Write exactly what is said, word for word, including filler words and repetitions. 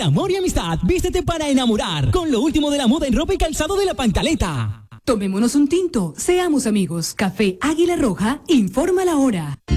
amor y amistad, vístete para enamorar con lo último de la moda en ropa y calzado de La Pancaleta. Tomémonos un tinto, seamos amigos. Café Águila Roja, informa la hora.